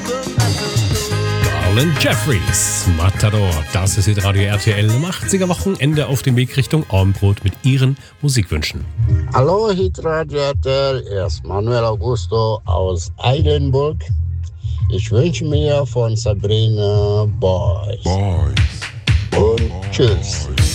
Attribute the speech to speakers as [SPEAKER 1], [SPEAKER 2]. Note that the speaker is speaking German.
[SPEAKER 1] Marlon Jeffries, Matador. Das ist Hitradio RTL am 80er Wochenende auf dem Weg Richtung Abendbrot mit Ihren Musikwünschen.
[SPEAKER 2] Hallo Hitradio RTL, hier ist Manuel Augusto aus Eilenburg. Ich wünsche mir von Sabrina Boys. Und tschüss.